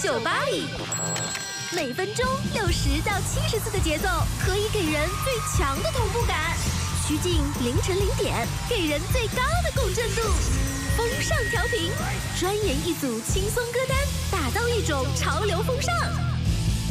酒吧里。每分钟60到70次的节奏，可以给人最强的同步感。趋近凌晨0点，给人最高的共振度。风尚调频，专研一组轻松歌单，打造一种潮流风尚。